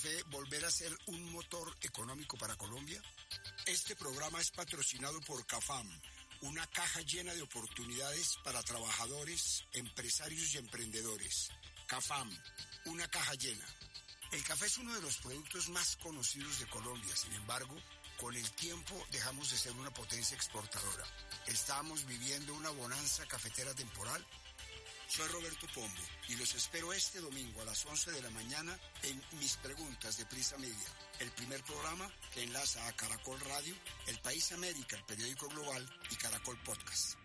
café volver a ser un motor económico para Colombia? Este programa es patrocinado por CAFAM, una caja llena de oportunidades para trabajadores, empresarios y emprendedores. CAFAM, una caja llena. El café es uno de los productos más conocidos de Colombia, sin embargo, con el tiempo dejamos de ser una potencia exportadora. ¿Estamos viviendo una bonanza cafetera temporal? Soy Roberto Pombo y los espero este domingo a las 11 de la mañana en Mis Preguntas de Prisa Media, el primer programa que enlaza a Caracol Radio, El País América, el periódico global y Caracol Podcast.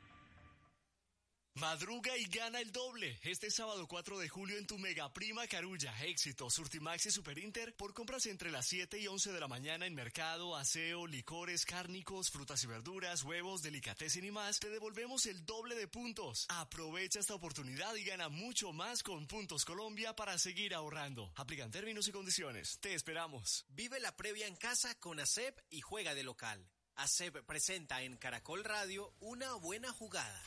Madruga y gana el doble. Este sábado 4 de julio en tu Mega Prima Carulla, Éxito, Surtimax y Superinter, por compras entre las 7 y 11 de la mañana en mercado, aseo, licores, cárnicos, frutas y verduras, huevos, delicatessen y más, te devolvemos el doble de puntos. Aprovecha esta oportunidad y gana mucho más con Puntos Colombia para seguir ahorrando. Aplican términos y condiciones. Te esperamos. Vive la previa en casa con ASEP y juega de local. ASEP presenta en Caracol Radio Una Buena Jugada.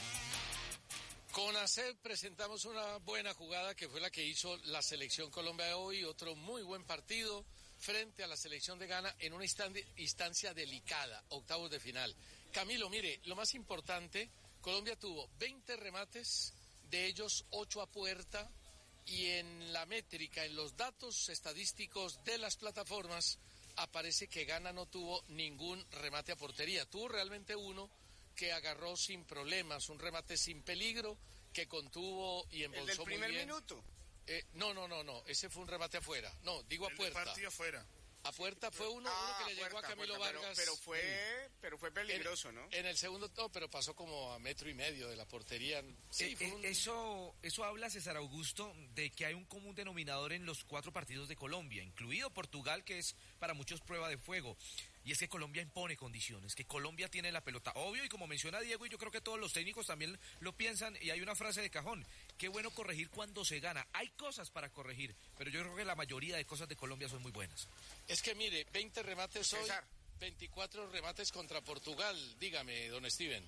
Con ASEP presentamos una buena jugada que fue la que hizo la Selección Colombia de hoy, otro muy buen partido frente a la Selección de Ghana en una instancia delicada, octavos de final. Camilo, mire, lo más importante, Colombia tuvo 20 remates, de ellos 8 a puerta, y en la métrica, en los datos estadísticos de las plataformas, aparece que Ghana no tuvo ningún remate a portería, tuvo realmente uno que agarró sin problemas, un remate sin peligro, que contuvo y embolsó muy bien. ¿El del primer minuto? No, ese fue un remate afuera. No, digo a puerta. El partido afuera. A puerta fue uno que le llegó a Camilo Vargas. Pero fue peligroso, ¿no? En el segundo, pero pasó como a 1.5 metros de la portería. Sí, eso habla, César Augusto, de que hay un común denominador en los 4 partidos de Colombia, incluido Portugal, que es para muchos prueba de fuego. Y es que Colombia impone condiciones, que Colombia tiene la pelota. Obvio, y como menciona Diego, y yo creo que todos los técnicos también lo piensan, y hay una frase de cajón: qué bueno corregir cuando se gana. Hay cosas para corregir, pero yo creo que la mayoría de cosas de Colombia son muy buenas. Es que mire, 20 remates hoy, 24 remates contra Portugal. Dígame, don Steven.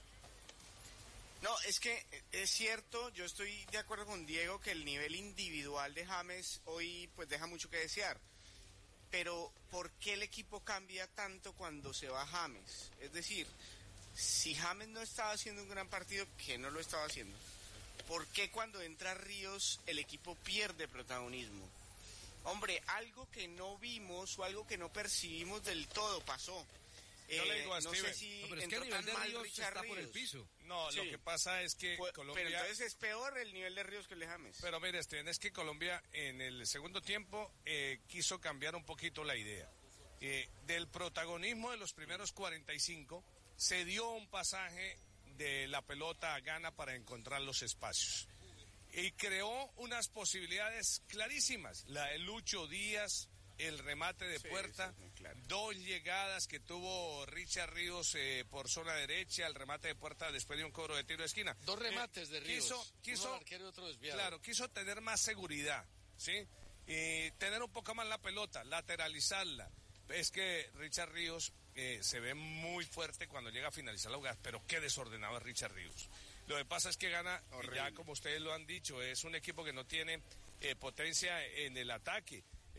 No, es que es cierto, yo estoy de acuerdo con Diego que el nivel individual de James hoy pues deja mucho que desear. Pero ¿por qué el equipo cambia tanto cuando se va James? Es decir, si James no estaba haciendo un gran partido, que no lo estaba haciendo, ¿por qué cuando entra Ríos el equipo pierde protagonismo? Hombre, algo que no vimos o algo que no percibimos del todo pasó. Yo le digo a Steven, sé si no, pero es que el nivel de Ríos está por el piso. No, sí. Lo que pasa es que Colombia... Pero entonces es peor el nivel de Ríos que el de James. Pero mire, Steven, es que Colombia en el segundo tiempo quiso cambiar un poquito la idea. Del protagonismo de los primeros 45 se dio un pasaje de la pelota a Ghana para encontrar los espacios. Y creó unas posibilidades clarísimas. La de Lucho Díaz, el remate de puerta, claro. 2 llegadas que tuvo Richard Ríos por zona derecha, el remate de puerta después de un cobro de tiro de esquina. 2 remates de Ríos, quiso uno arquero y otro desviado. Claro, quiso tener más seguridad, ¿sí? Y tener un poco más la pelota, lateralizarla. Es que Richard Ríos se ve muy fuerte cuando llega a finalizar la jugada, pero qué desordenado es Richard Ríos. Lo que pasa es que Ghana, ya como ustedes lo han dicho, es un equipo que no tiene potencia en el ataque.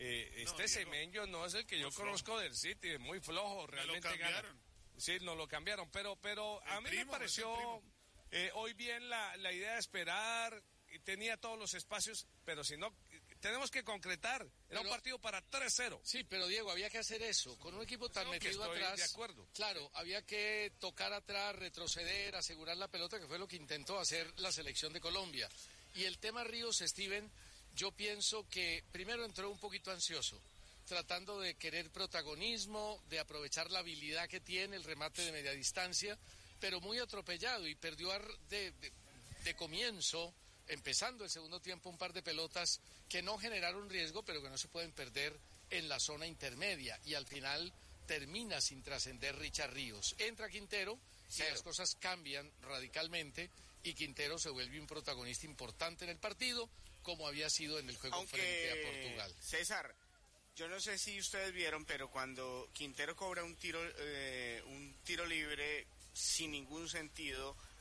Semenyo no es el que yo conozco del City, muy flojo, realmente Ghana. Sí, nos lo cambiaron, pero a mí me pareció hoy bien la idea de esperar, tenía todos los espacios, pero si no, tenemos que concretar. Era un partido para 3-0. Sí, pero Diego, había que hacer eso. Con un equipo tan metido atrás. De acuerdo. Claro, había que tocar atrás, retroceder, asegurar la pelota, que fue lo que intentó hacer la selección de Colombia. Y el tema Ríos, Steven, yo pienso que primero entró un poquito ansioso, tratando de querer protagonismo, de aprovechar la habilidad que tiene el remate de media distancia, pero muy atropellado, y perdió de comienzo, empezando el segundo tiempo, un par de pelotas que no generaron riesgo, pero que no se pueden perder en la zona intermedia, y al final termina sin trascender Richard Ríos. Entra Quintero y las cosas cambian radicalmente, y Quintero se vuelve un protagonista importante en el partido, como había sido en el juego frente a Portugal. César, yo no sé si ustedes vieron, pero cuando Quintero cobra un tiro libre sin ningún sentido,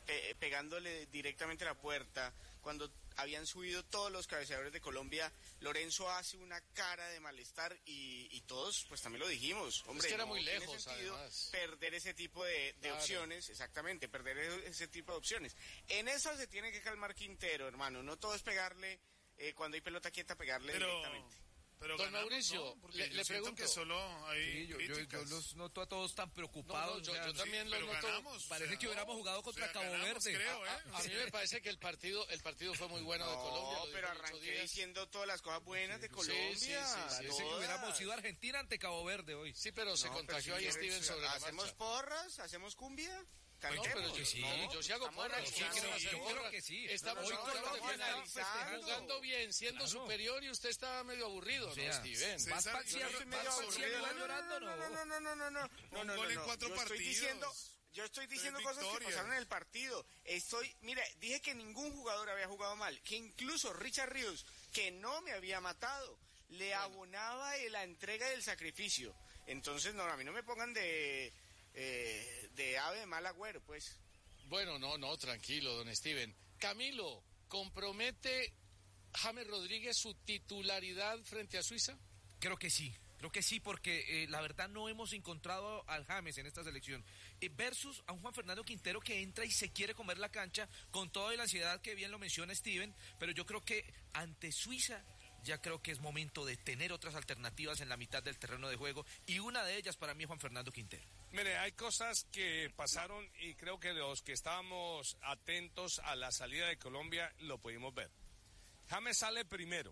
pegándole directamente a la puerta, cuando habían subido todos los cabeceadores de Colombia, Lorenzo hace una cara de malestar y todos pues también lo dijimos, hombre, es que era no muy tiene lejos, sentido además. perder ese tipo de Claro. opciones, exactamente, perder ese tipo de opciones. En eso se tiene que calmar Quintero, hermano, no todo es pegarle, cuando hay pelota quieta, pegarle directamente. Pero Don ganamos, Mauricio, ¿no? Porque le yo siento pregunto. que solo hay Sí, yo críticas. los noto a todos tan preocupados. No, o sea, yo también pero lo noto. ganamos, parece o sea, que hubiéramos jugado contra Cabo ganamos, Verde. creo, A mí me parece que el partido fue muy bueno de Colombia. No, lo pero dijo Lucho arranqué Díaz. diciendo todas las cosas buenas de sí, Colombia. sí, Parece que todas. hubiéramos sido Argentina ante Cabo Verde hoy. Sí, pero se No, contagió pero ahí si Steven quieres, sobre la ¿hacemos marcha. porras? ¿Hacemos cumbia? No, pero Cantemos. yo sí, No, yo sí hago estamos porras. analizando. yo creo que sí. Estamos No, jugando estamos bien, analizando. jugando bien, siendo Claro. superior y usted está medio aburrido, O sea, ¿no, Steven? sí. Vas César, pa' yo no Estoy medio aburrido. llorando, No. Un gol en 4 Yo partidos. estoy diciendo 3 cosas que victorias. pasaron en el partido. Mira, dije que ningún jugador había jugado mal, que incluso Richard Ríos, que no me había matado, le abonaba la entrega del sacrificio. Entonces, no, a mí no me pongan de ave de mal agüero, pues. Bueno, no, tranquilo, don Steven. Camilo, ¿compromete James Rodríguez su titularidad frente a Suiza? Creo que sí, porque la verdad no hemos encontrado al James en esta selección. Versus a un Juan Fernando Quintero que entra y se quiere comer la cancha con toda la ansiedad que bien lo menciona Steven, pero yo creo que ante Suiza ya creo que es momento de tener otras alternativas en la mitad del terreno de juego y una de ellas para mí es Juan Fernando Quintero. Mire, hay cosas que pasaron y creo que los que estábamos atentos a la salida de Colombia lo pudimos ver. James sale primero.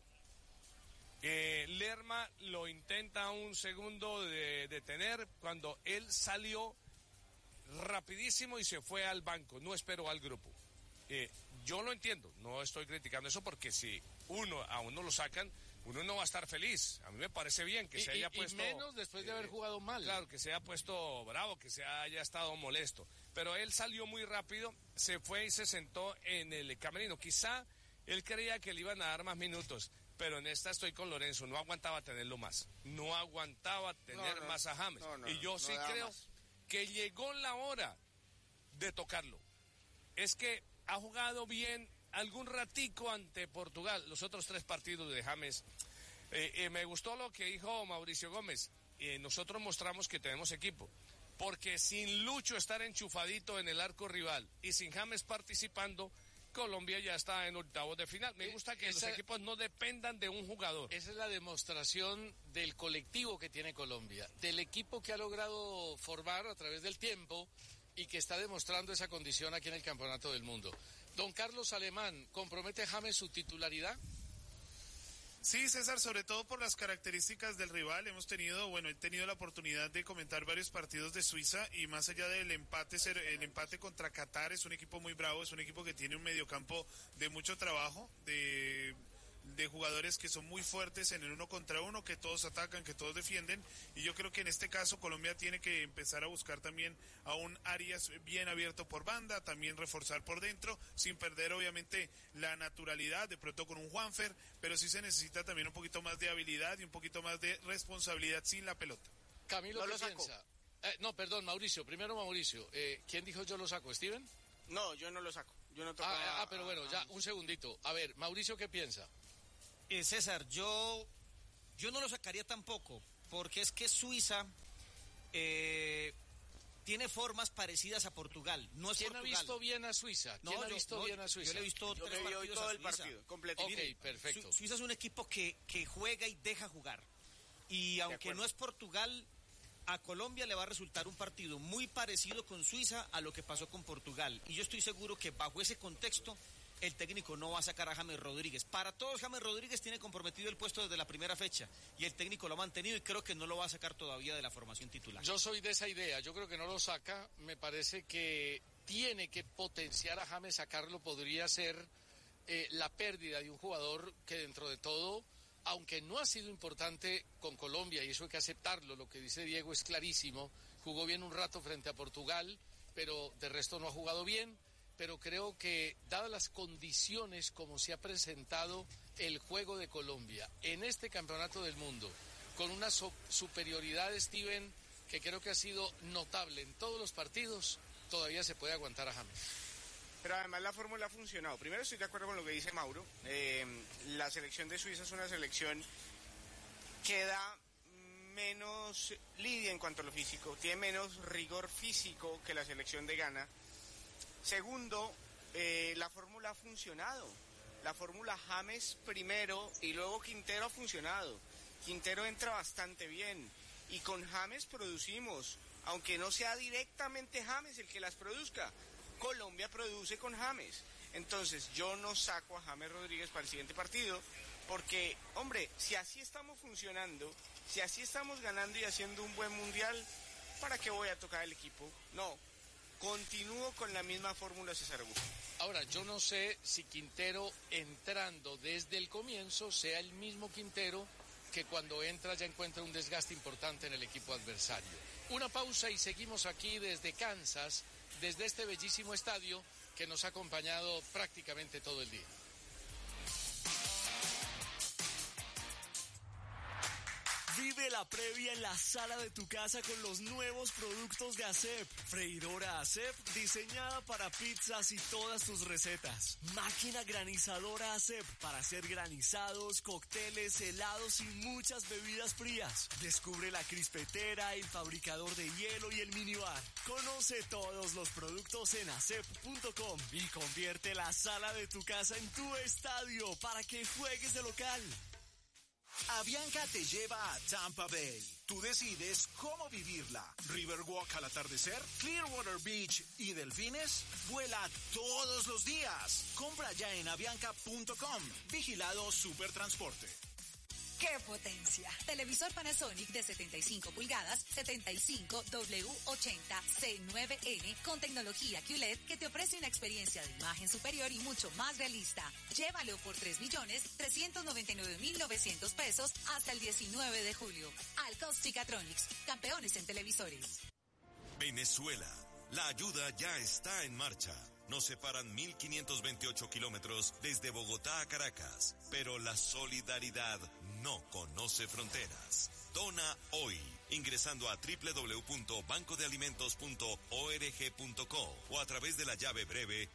Lerma lo intenta un segundo de detener cuando él salió rapidísimo y se fue al banco, no esperó al grupo. Yo lo entiendo, no estoy criticando eso porque si a uno lo sacan, uno no va a estar feliz. A mí me parece bien que se haya puesto... Y menos después de haber jugado mal. Claro, que se haya puesto bravo, que se haya estado molesto. Pero él salió muy rápido, se fue y se sentó en el camerino. Quizá él creía que le iban a dar más minutos, pero en esta estoy con Lorenzo, no aguantaba tenerlo más. No aguantaba tener más a James. Y yo sí creo que llegó la hora de tocarlo. Es que ha jugado bien algún ratico ante Portugal, los otros 3 partidos de James. Me gustó lo que dijo Mauricio Gómez. Nosotros mostramos que tenemos equipo, porque sin Lucho estar enchufadito en el arco rival y sin James participando, Colombia ya está en octavos de final. Me gusta que los equipos no dependan de un jugador. Esa es la demostración del colectivo que tiene Colombia, del equipo que ha logrado formar a través del tiempo y que está demostrando esa condición aquí en el Campeonato del Mundo. Don Carlos Alemán, ¿compromete James su titularidad? Sí, César, sobre todo por las características del rival. He tenido la oportunidad de comentar varios partidos de Suiza y más allá del empate, el empate contra Qatar es un equipo muy bravo, es un equipo que tiene un mediocampo de mucho trabajo, de jugadores que son muy fuertes en el 1 contra 1, que todos atacan, que todos defienden, y yo creo que en este caso Colombia tiene que empezar a buscar también a un Arias bien abierto por banda, también reforzar por dentro, sin perder obviamente la naturalidad, de pronto con un Juanfer, pero sí se necesita también un poquito más de habilidad y un poquito más de responsabilidad sin la pelota. Camilo, ¿qué piensa? No, perdón, Mauricio, primero Mauricio. ¿Quién dijo yo lo saco, Steven? No, yo no lo saco. Yo no toco pero bueno, ya, un segundito. A ver, Mauricio, ¿qué piensa? César, yo no lo sacaría tampoco, porque es que Suiza tiene formas parecidas a Portugal. No es ¿Quién Portugal. ha visto bien a Suiza? ¿Quién ha visto bien a Suiza? Yo le he visto 3 partidos todo a el Suiza. partido, completo. Ok, Mire, perfecto. Suiza es un equipo que juega y deja jugar. Y aunque no es Portugal, a Colombia le va a resultar un partido muy parecido con Suiza a lo que pasó con Portugal. Y yo estoy seguro que bajo ese contexto el técnico no va a sacar a James Rodríguez. Para todos, James Rodríguez tiene comprometido el puesto desde la primera fecha y el técnico lo ha mantenido y creo que no lo va a sacar todavía de la formación titular. Yo soy de esa idea, yo creo que no lo saca, me parece que tiene que potenciar a James, sacarlo podría ser la pérdida de un jugador que dentro de todo, aunque no ha sido importante con Colombia, y eso hay que aceptarlo, lo que dice Diego es clarísimo, jugó bien un rato frente a Portugal, pero de resto no ha jugado bien. Pero creo que, dadas las condiciones como se ha presentado el juego de Colombia en este Campeonato del Mundo, con una superioridad, Steven, que creo que ha sido notable en todos los partidos, todavía se puede aguantar a James. pero además la fórmula ha funcionado. Primero estoy de acuerdo con lo que dice Mauro. La selección de Suiza es una selección que da menos lidia en cuanto a lo físico, tiene menos rigor físico que la selección de Ghana. Segundo, la fórmula ha funcionado. La fórmula James primero y luego Quintero ha funcionado. Quintero entra bastante bien y con James producimos, aunque no sea directamente James el que las produzca. Colombia produce con James. Entonces yo no saco a James Rodríguez para el siguiente partido porque, hombre, si así estamos funcionando, si así estamos ganando y haciendo un buen mundial, ¿para qué voy a tocar el equipo? No, continúo con la misma fórmula César Augusto. Ahora, yo no sé si Quintero entrando desde el comienzo sea el mismo Quintero que cuando entra ya encuentra un desgaste importante en el equipo adversario. Una pausa y seguimos aquí desde Kansas, desde este bellísimo estadio que nos ha acompañado prácticamente todo el día. Vive la previa en la sala de tu casa con los nuevos productos de ASEP. Freidora ASEP diseñada para pizzas y todas tus recetas. Máquina granizadora ASEP para hacer granizados, cócteles, helados y muchas bebidas frías. Descubre la crispetera, el fabricador de hielo y el minibar. Conoce todos los productos en asep.com y convierte la sala de tu casa en tu estadio para que juegues de local. Avianca te lleva a Tampa Bay. Tú decides cómo vivirla. Riverwalk al atardecer, Clearwater Beach y delfines. Vuela todos los días. Compra ya en avianca.com. Vigilado Supertransporte. ¡Qué potencia! Televisor Panasonic de 75 pulgadas, 75W80C9N con tecnología QLED que te ofrece una experiencia de imagen superior y mucho más realista. Llévalo por 3.399.900 pesos hasta el 19 de julio. Alcos-Ticatronics, campeones en televisores. Venezuela, la ayuda ya está en marcha. Nos separan 1.528 kilómetros desde Bogotá a Caracas, pero la solidaridad no conoce fronteras. Dona hoy, ingresando a www.bancodealimentos.org.co o a través de la llave breve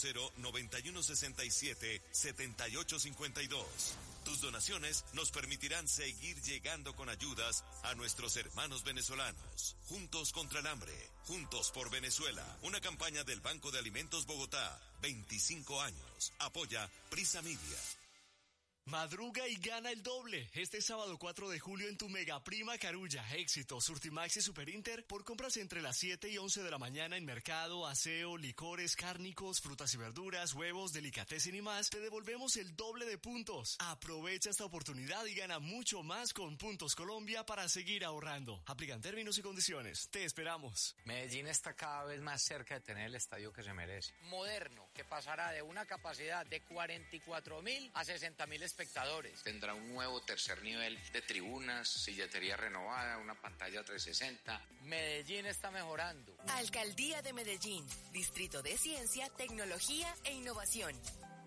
0091677852. Tus donaciones nos permitirán seguir llegando con ayudas a nuestros hermanos venezolanos. Juntos contra el hambre, juntos por Venezuela. Una campaña del Banco de Alimentos Bogotá. 25 años. Apoya Prisa Media. Madruga y gana el doble. Este sábado 4 de julio en tu Mega Prima Carulla, Éxito, Surtimax y Superinter, por compras entre las 7 y 11 de la mañana en mercado, aseo, licores, cárnicos, frutas y verduras, huevos, delicatessen y más, te devolvemos el doble de puntos. Aprovecha esta oportunidad y gana mucho más con Puntos Colombia para seguir ahorrando. Aplican términos y condiciones. Te esperamos. Medellín está cada vez más cerca de tener el estadio que se merece. Moderno, que pasará de una capacidad de 44.000 a 60.000 espectadores. Tendrá un nuevo tercer nivel de tribunas, silletería renovada, una pantalla 360. Medellín está mejorando. Alcaldía de Medellín, Distrito de Ciencia, Tecnología e Innovación.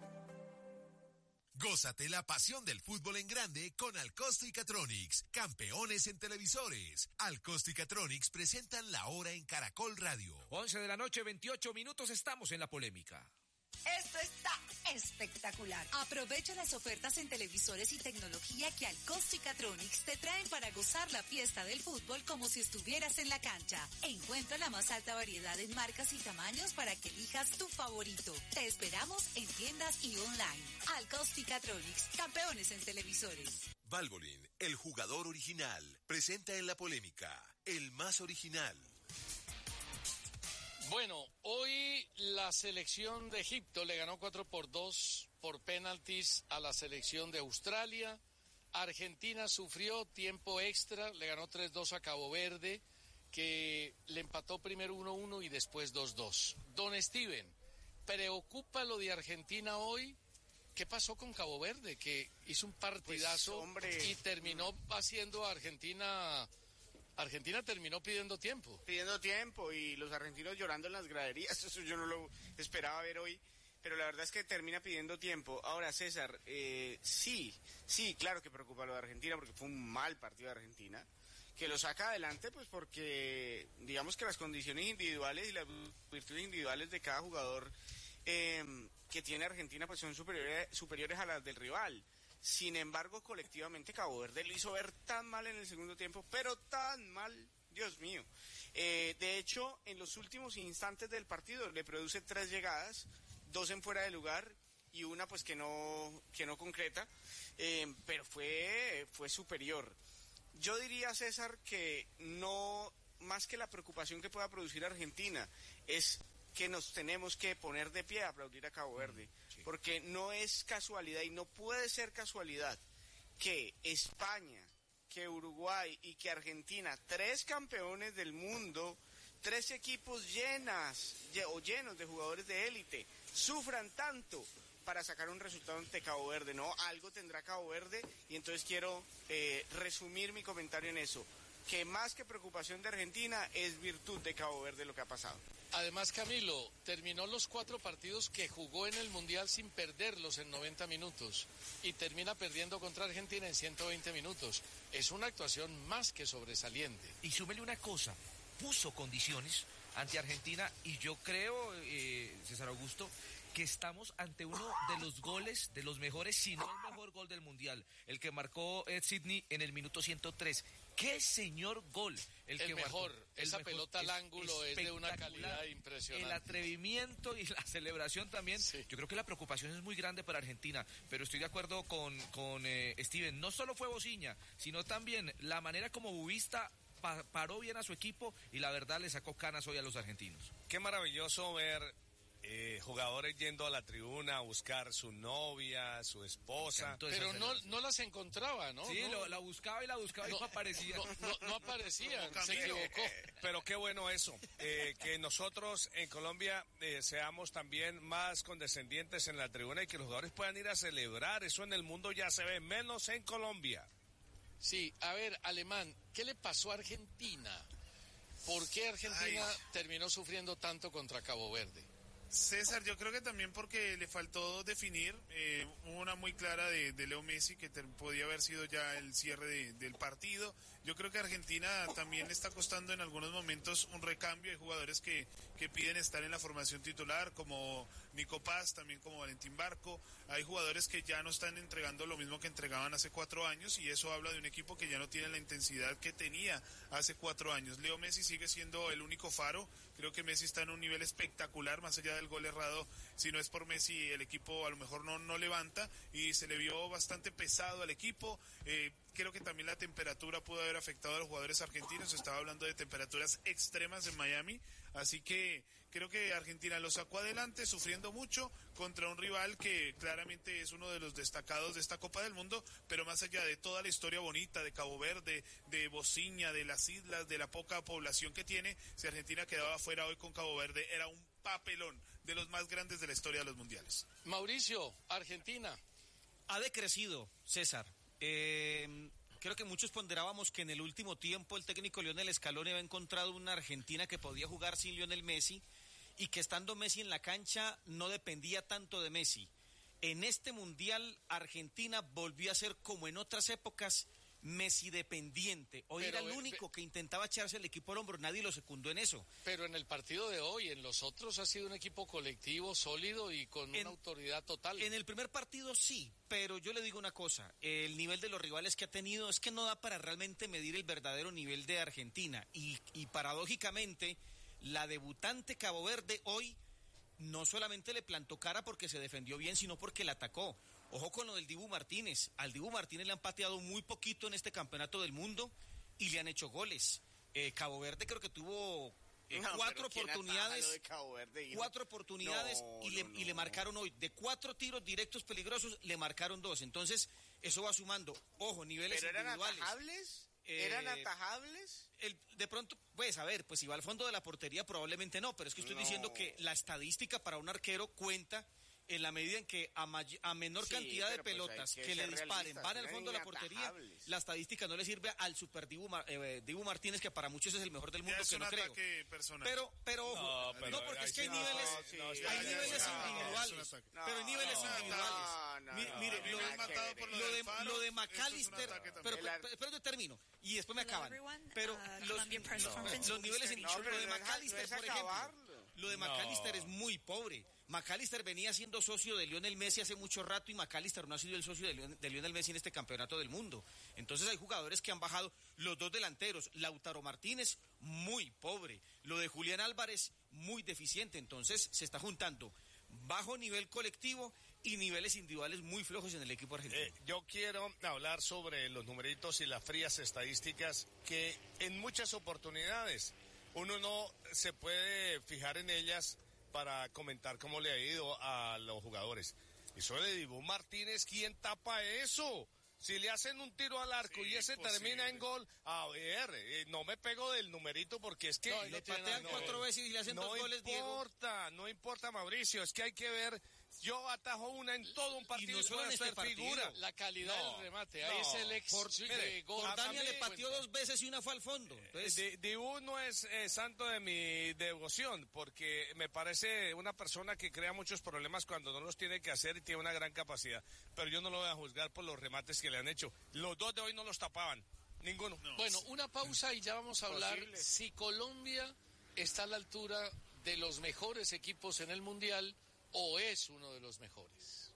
Gózate la pasión del fútbol en grande con Alcos-Ticatronics, campeones en televisores. Alcos-Ticatronics presentan la hora en Caracol Radio. 11 de la noche, 28 minutos, estamos en la polémica. Esto está espectacular. Aprovecha las ofertas en televisores y tecnología que Alcos-Ticatronics te traen para gozar la fiesta del fútbol como si estuvieras en la cancha. Encuentra la más alta variedad en marcas y tamaños para que elijas tu favorito. Te esperamos en tiendas y online. Alcos-Ticatronics, campeones en televisores. Valvoline, el jugador original, presenta en la polémica, el más original. Bueno, hoy la selección de Egipto le ganó 4-2 por penaltis a la selección de Australia. Argentina sufrió tiempo extra, le ganó 3-2 a Cabo Verde, que le empató primero 1-1 y después 2-2. Don Steven, ¿preocupa lo de Argentina hoy? ¿Qué pasó con Cabo Verde? Que hizo un partidazo y terminó haciendo a Argentina terminó pidiendo tiempo. Pidiendo tiempo y los argentinos llorando en las graderías, eso yo no lo esperaba ver hoy, pero la verdad es que termina pidiendo tiempo. Ahora, César, sí, claro que preocupa lo de Argentina porque fue un mal partido de Argentina, que lo saca adelante pues porque digamos que las condiciones individuales y las virtudes individuales de cada jugador que tiene Argentina pues son superiores a las del rival. Sin embargo, colectivamente Cabo Verde lo hizo ver tan mal en el segundo tiempo, pero tan mal, Dios mío. De hecho, en los últimos instantes del partido le produce 3 llegadas, 2 en fuera de lugar y una pues que no concreta, pero fue superior. Yo diría, César, que no, más que la preocupación que pueda producir Argentina, es que nos tenemos que poner de pie a aplaudir a Cabo Verde, porque no es casualidad y no puede ser casualidad que España, que Uruguay y que Argentina, 3 campeones del mundo, 3 equipos llenos de jugadores de élite, sufran tanto para sacar un resultado ante Cabo Verde, ¿no? Algo tendrá Cabo Verde y entonces quiero resumir mi comentario en eso, que más que preocupación de Argentina es virtud de Cabo Verde lo que ha pasado. Además, Camilo, terminó los 4 partidos que jugó en el Mundial sin perderlos en 90 minutos y termina perdiendo contra Argentina en 120 minutos. Es una actuación más que sobresaliente. Y súmele una cosa, puso condiciones ante Argentina y yo creo, César Augusto, que estamos ante uno de los goles, de los mejores, si no el mejor gol del Mundial, el que marcó Ed Sidney en el minuto 103. ¡Qué señor gol! El que mejor, marcó, esa mejor, pelota al ángulo es de una calidad impresionante. El atrevimiento y la celebración también. Sí. Yo creo que la preocupación es muy grande para Argentina, pero estoy de acuerdo con Steven. No solo fue Bociña, sino también la manera como Bubista paró bien a su equipo y la verdad le sacó canas hoy a los argentinos. Qué maravilloso ver jugadores yendo a la tribuna a buscar su novia, su esposa. Pero no las encontraba, ¿no? Sí, la buscaba y no aparecía. No aparecían, se equivocó. Pero qué bueno eso, que nosotros en Colombia seamos también más condescendientes en la tribuna y que los jugadores puedan ir a celebrar. Eso en el mundo ya se ve, menos en Colombia. Sí, a ver, Alemán, ¿qué le pasó a Argentina? ¿Por qué Argentina terminó sufriendo tanto contra Cabo Verde? César, yo creo que también porque le faltó definir una muy clara de Leo Messi, que podía haber sido ya el cierre del partido. Yo creo que a Argentina también le está costando en algunos momentos un recambio. Hay jugadores que piden estar en la formación titular, como Nico Paz, también como Valentín Barco. Hay jugadores que ya no están entregando lo mismo que entregaban hace 4 años y eso habla de un equipo que ya no tiene la intensidad que tenía hace 4 años. Leo Messi sigue siendo el único faro. Creo que Messi está en un nivel espectacular, más allá del gol errado. Si no es por Messi, el equipo a lo mejor no levanta y se le vio bastante pesado al equipo. Creo que también la temperatura pudo haber afectado a los jugadores argentinos. Estaba hablando de temperaturas extremas en Miami, así que creo que Argentina lo sacó adelante sufriendo mucho contra un rival que claramente es uno de los destacados de esta Copa del Mundo, pero más allá de toda la historia bonita de Cabo Verde, de Bociña, de las islas, de la poca población que tiene, si Argentina quedaba fuera hoy con Cabo Verde era un papelón de los más grandes de la historia de los mundiales. Mauricio, Argentina. Ha decrecido, César. Creo que muchos ponderábamos que en el último tiempo el técnico Lionel Scaloni había encontrado una Argentina que podía jugar sin Lionel Messi y que estando Messi en la cancha no dependía tanto de Messi. En este mundial Argentina volvió a ser como en otras épocas Messi dependiente. Hoy era el único que intentaba echarse el equipo al hombro, nadie lo secundó en eso. Pero en el partido de hoy, en los otros ha sido un equipo colectivo, sólido y con una autoridad total. En el primer partido sí, pero yo le digo una cosa, el nivel de los rivales que ha tenido es que no da para realmente medir el verdadero nivel de Argentina y paradójicamente la debutante Cabo Verde hoy no solamente le plantó cara porque se defendió bien, sino porque la atacó. Ojo con lo del Dibu Martínez. Al Dibu Martínez le han pateado muy poquito en este campeonato del mundo y le han hecho goles. Cabo Verde creo que tuvo 4 oportunidades. Y le marcaron hoy. De 4 tiros directos peligrosos, le marcaron 2. Entonces, eso va sumando. Ojo, niveles individuales. ¿Eran atajables? De pronto, pues a ver, pues si va al fondo de la portería probablemente no, pero es que estoy diciendo que la estadística para un arquero cuenta en la medida en que a menor cantidad de pelotas que le disparen van al fondo de la portería, la estadística no le sirve al super Dibu Martínez, que para muchos es el mejor del mundo, que no creo. Pero ojo, no, porque es que hay niveles individuales. Pero hay niveles individuales. Mire, lo de McAllister, pero yo termino y después me acaban. Pero los niveles individuales, lo de McAllister, por ejemplo. Lo de McAllister es muy pobre. McAllister venía siendo socio de Lionel Messi hace mucho rato y McAllister no ha sido el socio de Lionel Messi en este campeonato del mundo. Entonces hay jugadores que han bajado. Los dos delanteros, Lautaro Martínez, muy pobre. Lo de Julián Álvarez, muy deficiente. Entonces se está juntando bajo nivel colectivo y niveles individuales muy flojos en el equipo argentino. Yo quiero hablar sobre los numeritos y las frías estadísticas que en muchas oportunidades uno no se puede fijar en ellas para comentar cómo le ha ido a los jugadores. Eso de Dibu Martínez, ¿quién tapa eso? Si le hacen un tiro al arco y ese termina en gol, a ver, no me pego del numerito porque es que... No, le patean 4 veces y le hacen 2 goles, Diego. No importa, Mauricio, es que hay que ver... Yo atajo una en todo un partido y no solo en este figura. La calidad del remate, ahí es el ex Jordania le pateó 2 veces y una fue al fondo. Entonces... Dibu no es santo de mi devoción, porque me parece una persona que crea muchos problemas cuando no los tiene que hacer y tiene una gran capacidad. Pero yo no lo voy a juzgar por los remates que le han hecho. Los 2 de hoy no los tapaban, ninguno. No. Bueno, una pausa y ya vamos a hablar si Colombia está a la altura de los mejores equipos en el Mundial o es uno de los mejores.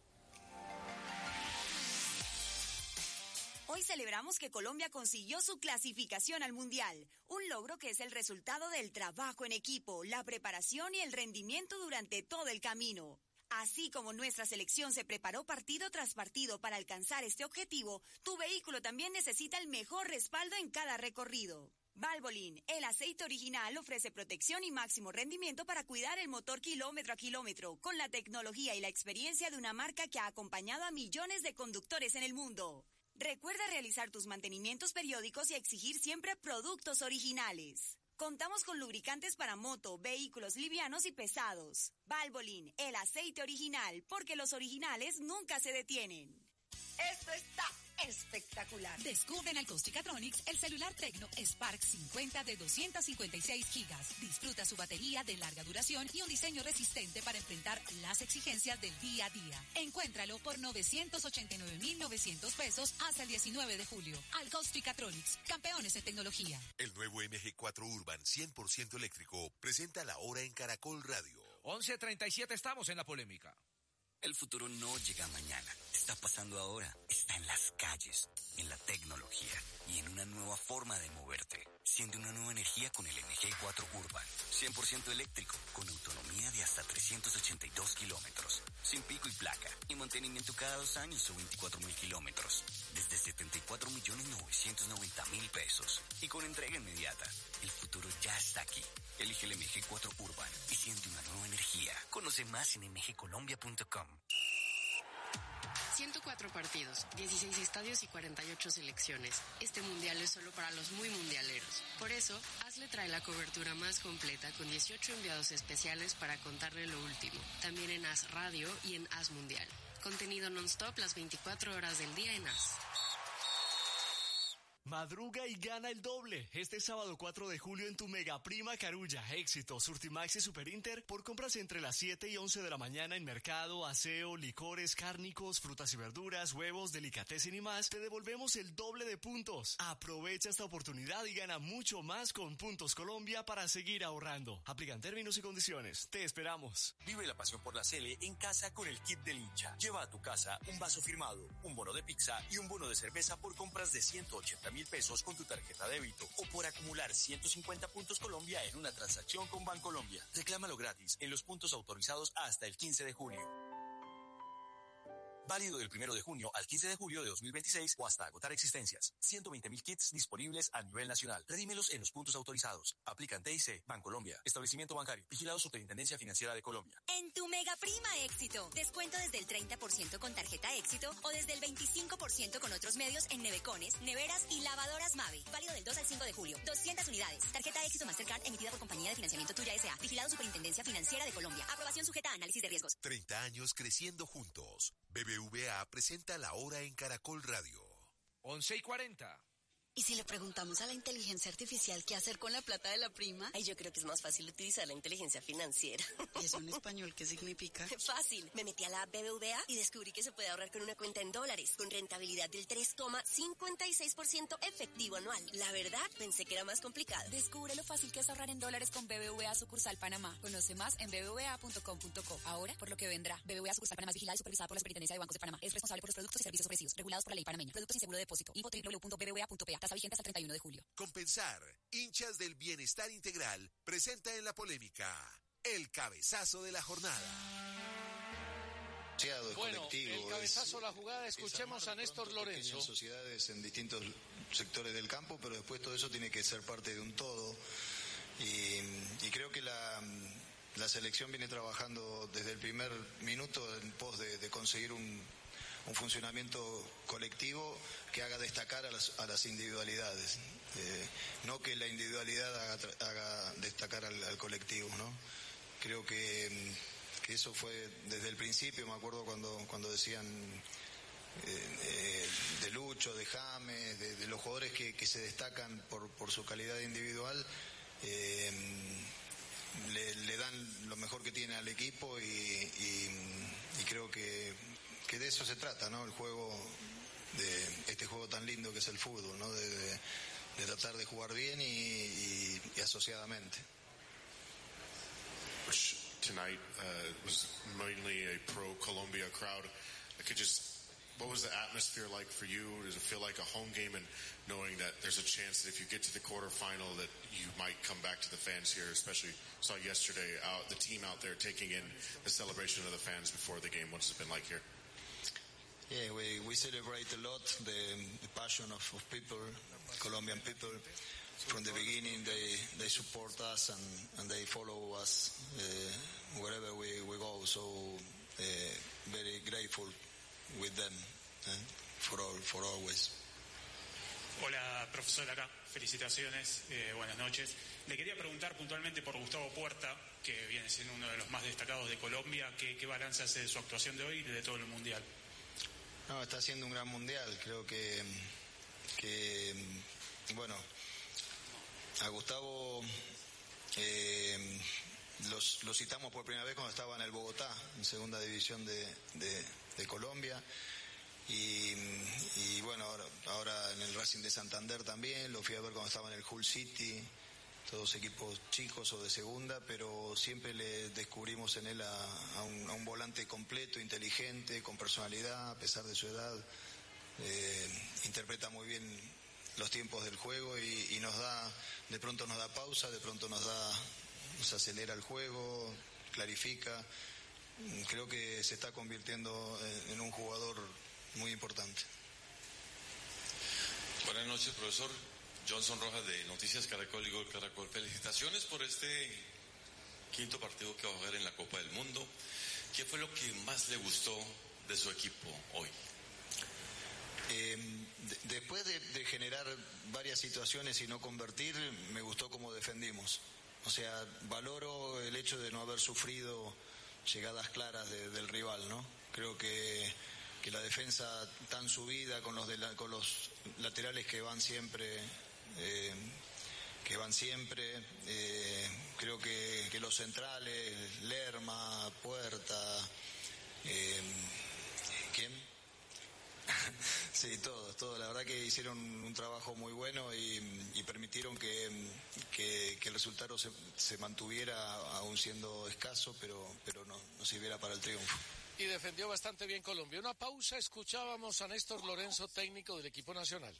Hoy celebramos que Colombia consiguió su clasificación al Mundial, un logro que es el resultado del trabajo en equipo, la preparación y el rendimiento durante todo el camino. Así como nuestra selección se preparó partido tras partido para alcanzar este objetivo, tu vehículo también necesita el mejor respaldo en cada recorrido. Valvoline, el aceite original, ofrece protección y máximo rendimiento para cuidar el motor kilómetro a kilómetro, con la tecnología y la experiencia de una marca que ha acompañado a millones de conductores en el mundo. Recuerda realizar tus mantenimientos periódicos y exigir siempre productos originales. Contamos con lubricantes para moto, vehículos livianos y pesados. Valvoline, el aceite original, porque los originales nunca se detienen. Esto está espectacular. Descubre en Alcosticatronics el celular Tecno Spark 50 de 256 gigas. Disfruta su batería de larga duración y un diseño resistente para enfrentar las exigencias del día a día. Encuéntralo por 989.900 pesos hasta el 19 de julio. Alcosticatronics, campeones en tecnología. El nuevo MG4 Urban 100% eléctrico presenta la hora en Caracol Radio. 11:37, estamos en la polémica. El futuro no llega mañana, está pasando ahora, está en las calles, en la tecnología y en una nueva forma de moverte. Siente una nueva energía con el MG4 Urban, 100% eléctrico, con autonomía de hasta 382 kilómetros, sin pico y placa, y mantenimiento cada 2 años o 24.000 kilómetros, desde 74.990.000 pesos, y con entrega inmediata. El futuro ya está aquí. Elige el MG4 Urban y siente una nueva energía. Conoce más en mgcolombia.com. 104 partidos, 16 estadios y 48 selecciones. Este mundial es solo para los muy mundialeros. Por eso, ASLE trae la cobertura más completa con 18 enviados especiales para contarle lo último. También en AS Radio y en AS Mundial. Contenido non-stop las 24 horas del día en AS. Madruga y gana el doble. Este sábado 4 de julio en tu Mega Prima Carulla, Éxito, Surtimax y Superinter, por compras entre las 7 y 11 de la mañana en mercado, aseo, licores, cárnicos, frutas y verduras, huevos, delicatessen y más, te devolvemos el doble de puntos. Aprovecha esta oportunidad y gana mucho más con Puntos Colombia para seguir ahorrando. Aplican términos y condiciones. Te esperamos. Vive la pasión por la Sele en casa con el kit del hincha. Lleva a tu casa un vaso firmado, un bono de pizza y un bono de cerveza por compras de 180.000 pesos con tu tarjeta débito o por acumular 150 puntos Colombia en una transacción con Bancolombia. Reclámalo gratis en los puntos autorizados hasta el 15 de julio. Válido del 1 de junio al 15 de julio de 2026 o hasta agotar existencias. 120.000 kits disponibles a nivel nacional. Redímelos en los puntos autorizados. Aplican TIC, Bancolombia, Establecimiento Bancario, vigilado Superintendencia Financiera de Colombia. En tu Mega Prima Éxito, descuento desde el 30% con tarjeta Éxito o desde el 25% con otros medios en nevecones, neveras y lavadoras Mave. Válido del 2 al 5 de julio. 200 unidades. Tarjeta Éxito Mastercard emitida por Compañía de Financiamiento Tuya S.A. Vigilado Superintendencia Financiera de Colombia. Aprobación sujeta a análisis de riesgos. 30 años creciendo juntos. BBVA presenta la hora en Caracol Radio. 11:40. ¿Y si le preguntamos a la inteligencia artificial qué hacer con la plata de la prima? Ay, yo creo que es más fácil utilizar la inteligencia financiera. ¿Y eso en español qué significa? Fácil. Me metí a la app BBVA y descubrí que se puede ahorrar con una cuenta en dólares, con rentabilidad del 3,56% efectivo anual. La verdad, pensé que era más complicado. Descubre lo fácil que es ahorrar en dólares con BBVA Sucursal Panamá. Conoce más en bbva.com.co. Ahora, por lo que vendrá. BBVA Sucursal Panamá es vigilada y supervisada por la Superintendencia de Bancos de Panamá. Es responsable por los productos y servicios ofrecidos, regulados por la ley panameña. Productos sin seguro de depósito. Info www.bbva.pa. Tasa vigente hasta el 31 de julio. Compensar, hinchas del bienestar integral, presenta en la polémica el cabezazo de la jornada. Bueno, el cabezazo de la jugada, escuchemos a Néstor Lorenzo. Sociedades en distintos sectores del campo, pero después todo eso tiene que ser parte de un todo. Y creo que la selección viene trabajando desde el primer minuto en pos de conseguir un funcionamiento colectivo que haga destacar a las individualidades, no que la individualidad haga destacar al colectivo, ¿no? Creo que eso fue desde el principio. Me acuerdo cuando decían de Lucho, de James, de los jugadores que se destacan por su calidad individual, le dan lo mejor que tiene al equipo y creo que de eso se trata, ¿no? El juego, de este juego tan lindo que es el fútbol, ¿no? De tratar de jugar bien y asociadamente. Tonight was mainly a pro-Colombia crowd. What was the atmosphere like for you? Does it feel like a home game, and knowing that there's a chance that if you get to the quarterfinal that you might come back to the fans here, especially saw yesterday the team out there taking in the celebration of the fans before the game. What's it been like here? Yeah, we celebrate a lot the passion of people, Colombian people. From the beginning, they support us and they follow us wherever we go. So very grateful with them for always. Hola, profesor, acá. Felicitaciones, buenas noches. Le quería preguntar puntualmente por Gustavo Puerta, que viene siendo uno de los más destacados de Colombia. ¿Qué balance hace de su actuación de hoy y de todo el Mundial? No, está haciendo un gran Mundial. Creo que bueno, a Gustavo lo citamos por primera vez cuando estaba en el Bogotá, en segunda división de Colombia. Y bueno, ahora en el Racing de Santander también, lo fui a ver cuando estaba en el Hull City, todos equipos chicos o de segunda, pero siempre le descubrimos en él a un volante completo, inteligente, con personalidad, a pesar de su edad. Interpreta muy bien los tiempos del juego y de pronto nos da pausa, de pronto nos acelera el juego, clarifica. Creo que se está convirtiendo en un jugador muy importante. Buenas noches, profesor. Johnson Rojas de Noticias Caracol y Gol Caracol. Felicitaciones por este quinto partido que va a jugar en la Copa del Mundo. ¿Qué fue lo que más le gustó de su equipo hoy? Después de generar varias situaciones y no convertir, me gustó cómo defendimos. O sea, valoro el hecho de no haber sufrido llegadas claras del rival, ¿no? Creo que la defensa tan subida con los laterales que van siempre, creo que los centrales, Lerma, Puerta, ¿quién? Sí, todos, la verdad que hicieron un trabajo muy bueno y permitieron que el resultado se mantuviera aún siendo escaso, pero no sirviera para el triunfo. Y defendió bastante bien Colombia. Una pausa, escuchábamos a Néstor Lorenzo, técnico del equipo nacional.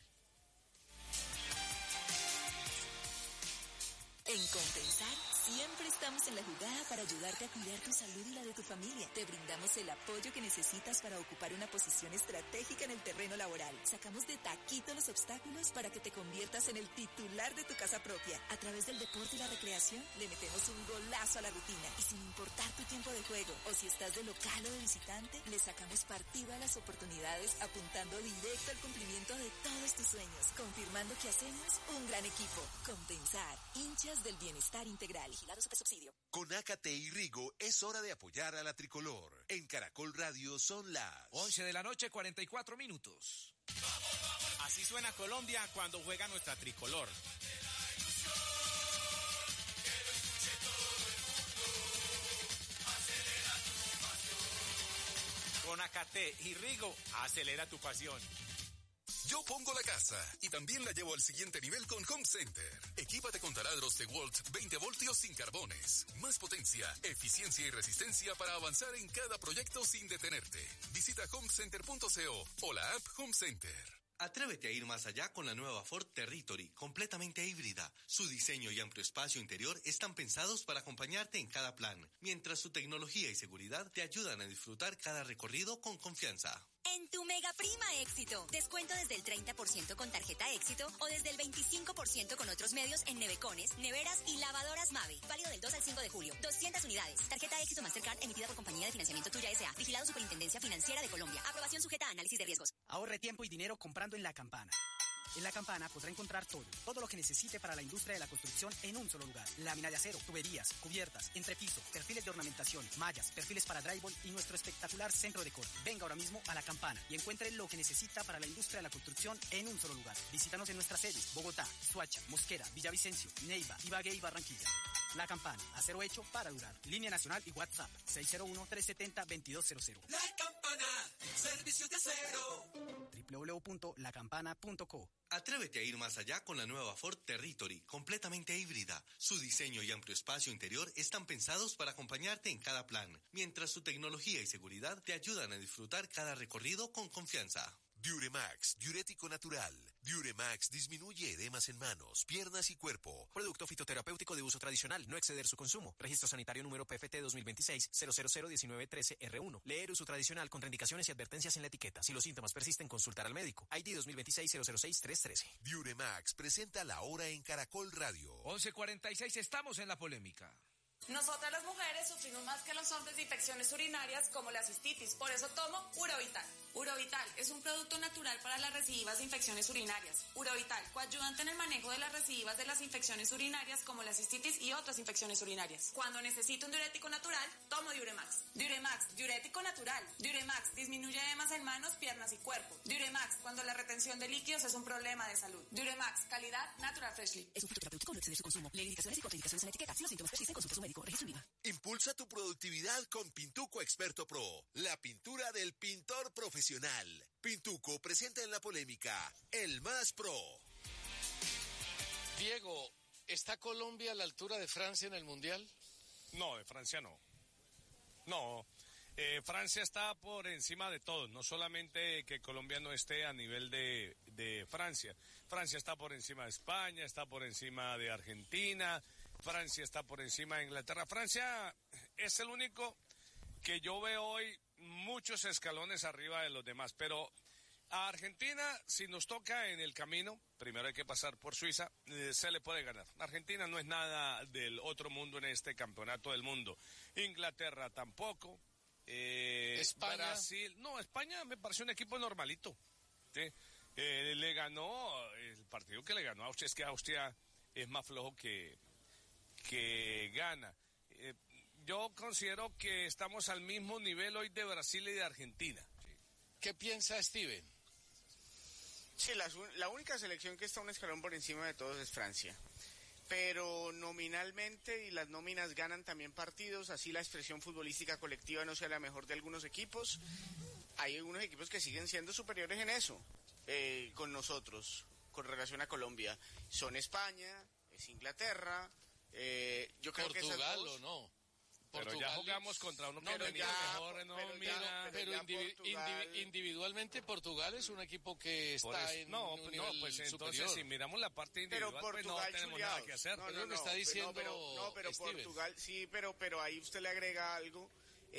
En Compensar siempre estamos en la jugada para ayudarte a cuidar tu salud y la de tu familia. Te brindamos el apoyo que necesitas para ocupar una posición estratégica en el terreno laboral. Sacamos de taquito los obstáculos para que te conviertas en el titular de tu casa propia. A través del deporte y la recreación le metemos un golazo a la rutina. Y sin importar tu tiempo de juego o si estás de local o de visitante, le sacamos partido a las oportunidades apuntando directo al cumplimiento de todos tus sueños. Confirmando que hacemos un gran equipo. Compensar, hinchas del bienestar integral. Vigilado Supersubsidio. Con Ácate y Rigo es hora de apoyar a la tricolor. En Caracol Radio son las 11 de la noche, 44 minutos. ¡Vamos, vamos! Así suena Colombia cuando juega nuestra tricolor. Con Acate y Rigo, acelera tu pasión. Yo pongo la casa y también la llevo al siguiente nivel con Home Center. Equípate con taladros DeWalt 20 voltios sin carbones. Más potencia, eficiencia y resistencia para avanzar en cada proyecto sin detenerte. Visita homecenter.co o la app Home Center. Atrévete a ir más allá con la nueva Ford Territory, completamente híbrida. Su diseño y amplio espacio interior están pensados para acompañarte en cada plan, mientras su tecnología y seguridad te ayudan a disfrutar cada recorrido con confianza. En tu Mega Prima Éxito, descuento desde el 30% con tarjeta Éxito o desde el 25% con otros medios en nevecones, neveras y lavadoras Mave. Válido del 2 al 5 de julio. 200 unidades. Tarjeta Éxito Mastercard emitida por Compañía de Financiamiento Tuya S.A. Vigilado Superintendencia Financiera de Colombia. Aprobación sujeta a análisis de riesgos. Ahorre tiempo y dinero comprando en La Campana. En La Campana podrá encontrar todo lo que necesite para la industria de la construcción en un solo lugar. Lámina de acero, tuberías, cubiertas, entrepiso, perfiles de ornamentación, mallas, perfiles para drywall y nuestro espectacular centro de corte. Venga ahora mismo a La Campana y encuentre lo que necesita para la industria de la construcción en un solo lugar. Visítanos en nuestras sedes: Bogotá, Soacha, Mosquera, Villavicencio, Neiva, Ibagué y Barranquilla. La Campana, acero hecho para durar. Línea nacional y WhatsApp 601-370-2200. La Campana, servicios de acero. www.lacampana.co. Atrévete a ir más allá con la nueva Ford Territory, completamente híbrida. Su diseño y amplio espacio interior están pensados para acompañarte en cada plan, mientras su tecnología y seguridad te ayudan a disfrutar cada recorrido con confianza. Diuremax, diurético natural. Diuremax disminuye edemas en manos, piernas y cuerpo. Producto fitoterapéutico de uso tradicional, no exceder su consumo. Registro sanitario número PFT 2026-0001913R1. Leer uso tradicional, contraindicaciones y advertencias en la etiqueta. Si los síntomas persisten, consultar al médico. ID 2026-006-313. Diuremax presenta La Hora en Caracol Radio. 11:46, estamos en la polémica. Nosotras las mujeres sufrimos más que los hombres de infecciones urinarias como la cistitis, por eso tomo Urovital. Urovital es un producto natural para las recidivas de infecciones urinarias. Urovital, coayudante en el manejo de las recidivas de las infecciones urinarias como la cistitis y otras infecciones urinarias. Cuando necesito un diurético natural, tomo Diuremax. Diuremax, diurético natural. Diuremax, disminuye edemas en manos, piernas y cuerpo. Diuremax, cuando la retención de líquidos es un problema de salud. Diuremax, calidad Natural Freshly. Es un fitoterapéutico, no exceder su consumo. Lee indicaciones y contraindicaciones en la etiqueta. Si los síntomas persisten, consulta a su médico. Registro IVA. Impulsa tu productividad con Pintuco Experto Pro, la pintura del pintor profesional. Pintuco presenta en la polémica el más pro. Diego, ¿está Colombia a la altura de Francia en el Mundial? No, de Francia no. No, Francia está por encima de todo, no solamente que Colombia no esté a nivel de Francia. Francia está por encima de España, está por encima de Argentina, Francia está por encima de Inglaterra. Francia es el único que yo veo hoy muchos escalones arriba de los demás, pero a Argentina, si nos toca en el camino, primero hay que pasar por Suiza, se le puede ganar. Argentina no es nada del otro mundo en este campeonato del mundo. Inglaterra tampoco. España. Brasil, no, España me pareció un equipo normalito. ¿Sí? Le ganó, el partido que le ganó a Austria, es que Austria es más flojo que gana. Yo considero que estamos al mismo nivel hoy de Brasil y de Argentina. ¿Qué piensa Steven? Sí, la única selección que está un escalón por encima de todos es Francia. Pero nominalmente, y las nóminas ganan también partidos, así la expresión futbolística colectiva no sea la mejor de algunos equipos. Hay algunos equipos que siguen siendo superiores en eso, con nosotros, con relación a Colombia. Son España, es Inglaterra, yo creo que Portugal o no. Pero Portugal, ya jugamos contra uno que venía mejor, ¿no? Pero individualmente Portugal es un equipo que está en un nivel pues entonces superior. si miramos la parte individual, pues no tenemos nada que hacer. Es lo que está diciendo pero Steven. Portugal, sí, pero ahí usted le agrega algo,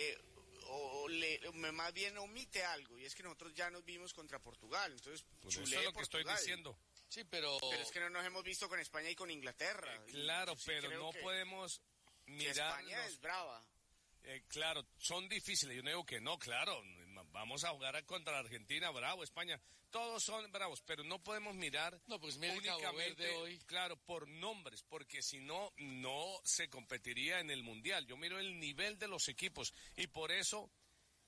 más bien omite algo, y es que nosotros ya nos vimos contra Portugal, entonces pues eso es lo que estoy diciendo. Sí, pero es que no nos hemos visto con España y con Inglaterra. Claro, pero no podemos mirar. España es brava. Claro, son difíciles. Yo no digo que no, claro. Vamos a jugar contra Argentina, bravo, España. Todos son bravos, pero no podemos mirar pues mira únicamente hoy. Claro, por nombres, porque si no, no se competiría en el Mundial. Yo miro el nivel de los equipos y por eso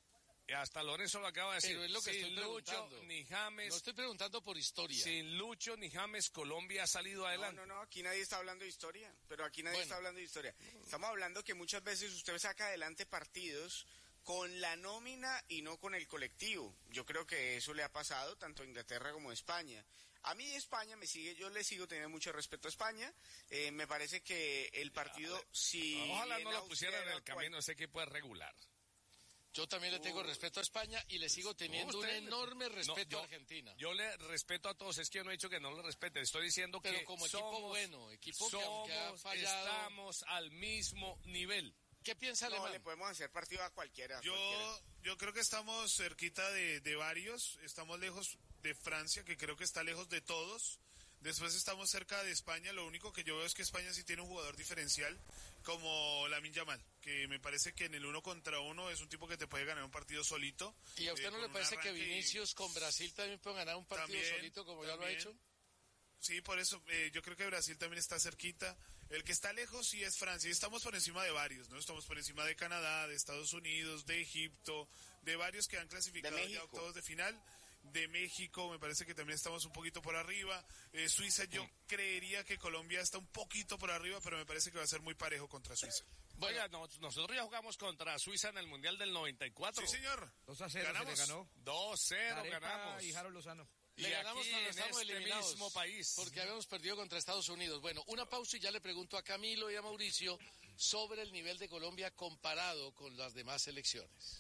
Hasta Lorenzo lo acaba de decir. Pero es lo que estoy preguntando. Lucho ni James. No estoy preguntando por historia. Sin Lucho ni James, Colombia ha salido adelante. No, aquí nadie está hablando de historia. Pero aquí nadie está hablando de historia. Estamos hablando que muchas veces usted saca adelante partidos con la nómina y no con el colectivo. Yo creo que eso le ha pasado tanto a Inglaterra como a España. A mí España yo le sigo teniendo mucho respeto a España. Me parece que el partido, ojalá no lo pusieran en el camino, ese equipo es regular. Yo también le tengo respeto a España y le sigo teniendo un enorme respeto a Argentina. Yo le respeto a todos, es que yo no he dicho que no le respete, estoy diciendo que como equipo bueno, equipo que ha fallado. Estamos al mismo nivel. ¿Qué piensa Alemán? No, le podemos hacer partido a cualquiera. Yo creo que estamos cerquita de varios, estamos lejos de Francia, que creo que está lejos de todos. Después estamos cerca de España, lo único que yo veo es que España sí tiene un jugador diferencial como Lamine Yamal, que me parece que en el 1 contra 1 es un tipo que te puede ganar un partido solito. ¿Y a usted no le parece que Vinicius con Brasil también puede ganar un partido solito como ya lo ha hecho? Sí, por eso yo creo que Brasil también está cerquita. El que está lejos sí es Francia, y estamos por encima de varios, ¿no? Estamos por encima de Canadá, de Estados Unidos, de Egipto, de varios que han clasificado ya a octavos de final. De México, me parece que también estamos un poquito por arriba. Suiza, yo creería que Colombia está un poquito por arriba, pero me parece que va a ser muy parejo contra Suiza. Oiga, nosotros ya jugamos contra Suiza en el Mundial del 94. Sí, señor. 2-0 se le ganó. 2-0 ganamos. Y Harold Lozano. Le ganamos cuando estamos eliminados, mismo país. porque habíamos perdido contra Estados Unidos. Bueno, una pausa y ya le pregunto a Camilo y a Mauricio sobre el nivel de Colombia comparado con las demás selecciones.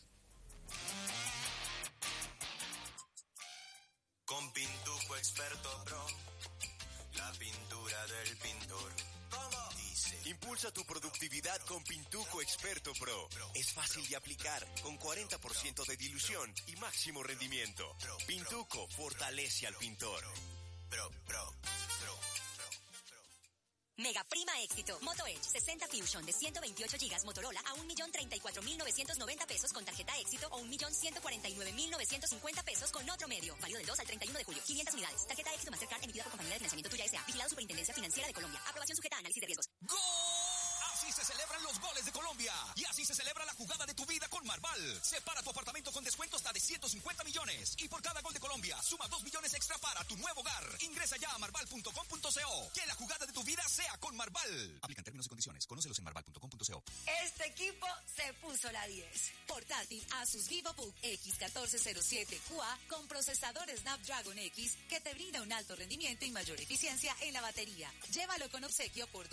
Con Pintuco Experto Pro, la pintura del pintor. ¿Cómo? Dice. Impulsa tu productividad con Pintuco Experto Pro. Es fácil de aplicar, con 40% de dilución y máximo rendimiento. Pintuco fortalece al pintor. Mega prima éxito. Moto Edge 60 Fusion de 128 GB Motorola a 1.034.990 pesos con tarjeta éxito o 1.149.950 pesos con otro medio. Válido del 2 al 31 de julio. 500 unidades. Tarjeta éxito Mastercard emitida por Compañía de Financiamiento Tuya S.A. Vigilado Superintendencia Financiera de Colombia. Aprobación sujeta a análisis de riesgos. ¡Gol! Así se celebran los goles de Colombia. Y así se celebra la jugada de tu vida con Marval. Separa tu apartamento con descuento hasta de 150 millones. Y por cada gol de Colombia, suma 2 millones extra para tu nuevo hogar. Ingresa ya a marval.com.co. Que la jugada de tu vida sea con Marval. Aplican términos y condiciones. Conócelos en marval.com.co. Este equipo se puso la 10. Portátil Asus VivoBook X1407QA con procesador Snapdragon X que te brinda un alto rendimiento y mayor eficiencia en la batería. Llévalo con obsequio por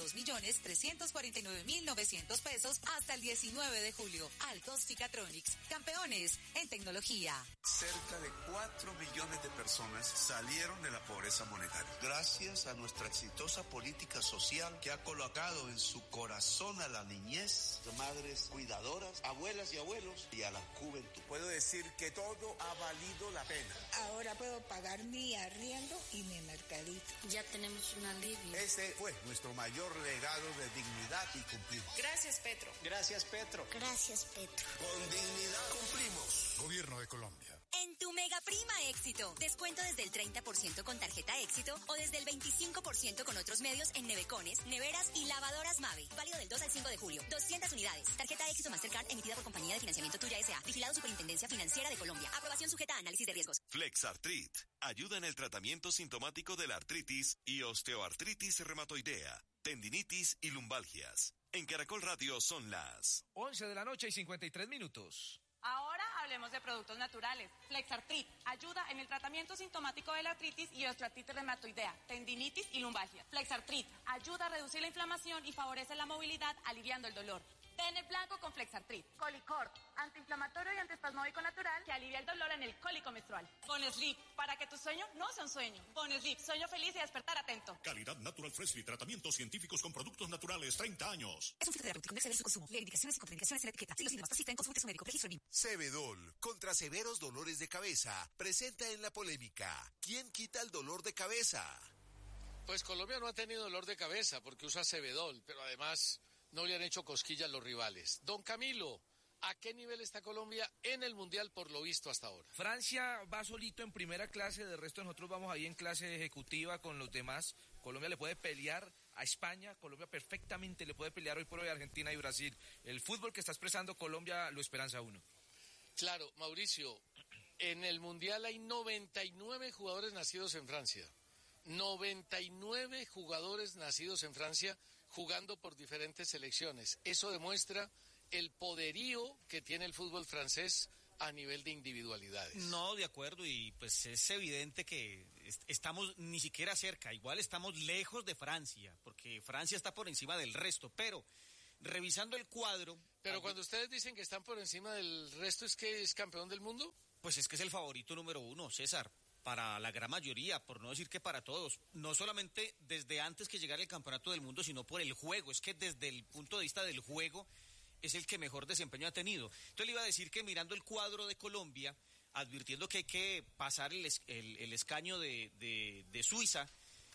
2.349.900 pesos hasta el 19 de julio. Alcos-Ficatronics, campeones en tecnología. Cerca de 4 millones de personas salieron de la pobreza monetaria. Gracias a nuestra exitosa política social que ha colocado en su corazón a la niñez, madres cuidadoras, abuelas y abuelos y a la juventud. Puedo decir que todo ha valido la pena. Ahora puedo pagar mi arriendo y mi mercadito. Ya tenemos un alivio. Ese fue nuestro mayor legado de dignidad y cumplimos. Gracias, Petro. Gracias, Petro. Gracias, Petro. Con dignidad cumplimos. Gobierno de Colombia. En tu mega prima éxito, descuento desde el 30% con tarjeta éxito o desde el 25% con otros medios en nevecones, neveras y lavadoras Mave. Válido del 2 al 5 de julio. 200 unidades. Tarjeta éxito Mastercard emitida por Compañía de Financiamiento Tuya S.A. Vigilado Superintendencia Financiera de Colombia. Aprobación sujeta a análisis de riesgos. Flexartrit ayuda en el tratamiento sintomático de la artritis y osteoartritis reumatoidea, tendinitis y lumbalgias. En Caracol Radio son las 11 de la noche y 53 minutos. Ahora hablemos de productos naturales. Flexartrit ayuda en el tratamiento sintomático de la artritis y osteoartritis reumatoidea, tendinitis y lumbalgia. Flexartrit ayuda a reducir la inflamación y favorece la movilidad, aliviando el dolor. Pene blanco con Flexartrit. Colicort, antiinflamatorio y antiespasmódico natural que alivia el dolor en el cólico menstrual. Bonesleep, para que tu sueño no sea un sueño. Bonesleep, sueño feliz y despertar atento. Calidad Natural Freshly, tratamientos científicos con productos naturales, 30 años. Es un filtro terapéutico, no exceder su consumo. Leer indicaciones y contraindicaciones en la etiqueta. Si los síntomas persisten, consulte a su médico. Registro en INVI. Cebedol, contra severos dolores de cabeza, presenta en la polémica. ¿Quién quita el dolor de cabeza? Pues Colombia no ha tenido dolor de cabeza porque usa Cebedol, pero además no le han hecho cosquillas los rivales. Don Camilo, ¿a qué nivel está Colombia en el Mundial por lo visto hasta ahora? Francia va solito en primera clase, de resto nosotros vamos ahí en clase ejecutiva con los demás. Colombia le puede pelear a España, Colombia perfectamente le puede pelear hoy por hoy a Argentina y Brasil. El fútbol que está expresando Colombia lo esperanza uno. Claro, Mauricio, en el Mundial hay 99 jugadores nacidos en Francia. 99 jugadores nacidos en Francia jugando por diferentes selecciones. Eso demuestra el poderío que tiene el fútbol francés a nivel de individualidades. No, de acuerdo, y pues es evidente que estamos ni siquiera cerca, igual estamos lejos de Francia, porque Francia está por encima del resto, pero revisando el cuadro... Pero cuando ustedes dicen que están por encima del resto, ¿es que es campeón del mundo? Pues es que es el favorito número 1, César, para la gran mayoría, por no decir que para todos, no solamente desde antes que llegara el campeonato del mundo, sino por el juego, es que desde el punto de vista del juego es el que mejor desempeño ha tenido. Entonces le iba a decir que mirando el cuadro de Colombia, advirtiendo que hay que pasar el escaño de Suiza,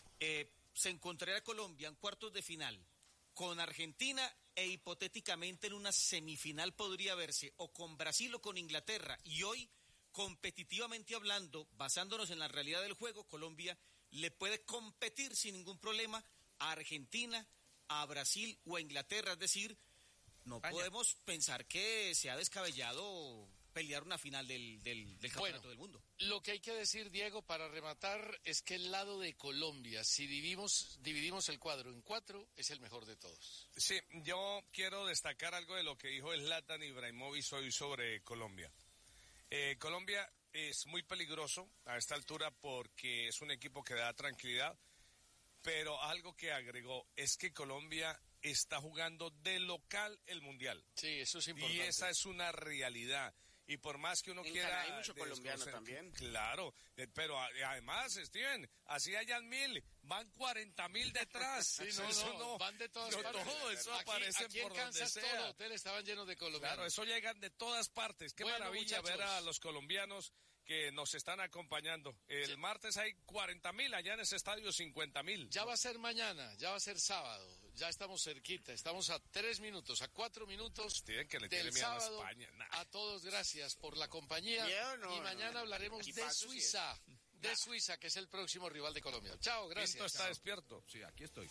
se encontraría Colombia en cuartos de final con Argentina e hipotéticamente en una semifinal podría verse o con Brasil o con Inglaterra. Y hoy, competitivamente hablando, basándonos en la realidad del juego, Colombia le puede competir sin ningún problema a Argentina, a Brasil o a Inglaterra. Es decir, no podemos pensar que se ha descabellado pelear una final del campeonato del mundo. Lo que hay que decir, Diego, para rematar, es que el lado de Colombia, si dividimos el cuadro en 4, es el mejor de todos. Sí, yo quiero destacar algo de lo que dijo Zlatan Ibrahimovic hoy sobre Colombia. Colombia es muy peligroso a esta altura porque es un equipo que da tranquilidad, pero algo que agregó es que Colombia está jugando de local el Mundial. Sí, eso es importante. Y esa es una realidad. Y por más que uno quiera... Hay mucho colombiano también. Claro, pero además, Steven, así hayan 1.000, van 40.000 detrás. Sí, no, van de todas partes. Todo eso aparece aquí por en Kansas, donde sea. todos los hoteles estaban llenos de colombianos. Claro, eso llegan de todas partes. Qué maravilla muchachos, ver a los colombianos que nos están acompañando. El martes hay 40.000, allá en ese estadio 50.000. Ya va a ser mañana, ya va a ser sábado. Ya estamos cerquita, estamos a 3 minutos, a 4 minutos del sábado. A todos, gracias por la compañía. Y mañana hablaremos de Suiza, Suiza, que es el próximo rival de Colombia. Chao, gracias. Pinto está despierto. Sí, aquí estoy.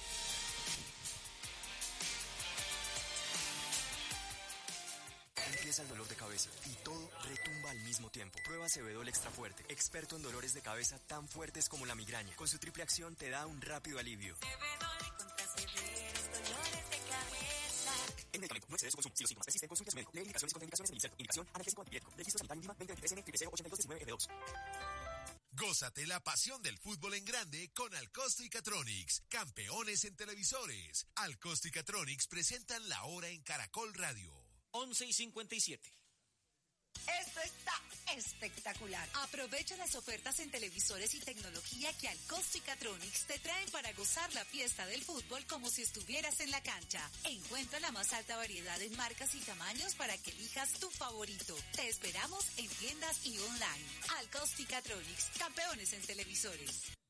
Empieza el dolor de cabeza y todo retumba al mismo tiempo. Prueba Cebedol Extra Fuerte, experto en dolores de cabeza tan fuertes como la migraña. Con su triple acción te da un rápido alivio. Cebedol contra severos dolores de cabeza. En medicamento, no exceder su consumo. Si los síntomas persisten, consulte a su médico. Lee indicaciones y contraindicaciones en el inserto. Indicación, analgésico antipirético. Registro sanitario íntima 2023 N 08219F2. Gózate la pasión del fútbol en grande con Alcosto y Catronics, campeones en televisores. Alcosto y Catronics presentan la hora en Caracol Radio. 11:57. Esto está espectacular. Aprovecha las ofertas en televisores y tecnología que Alcosto y Catronics te traen para gozar la fiesta del fútbol como si estuvieras en la cancha. Encuentra la más alta variedad en marcas y tamaños para que elijas tu favorito. Te esperamos en tiendas y online. Alcosto y Catronics, campeones en televisores.